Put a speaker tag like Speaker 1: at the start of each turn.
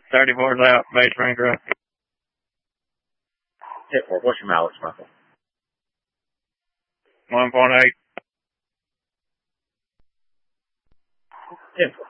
Speaker 1: 34's out, base range up.
Speaker 2: Hit for what's your mileage, Michael?
Speaker 1: 1.8.
Speaker 2: Hit for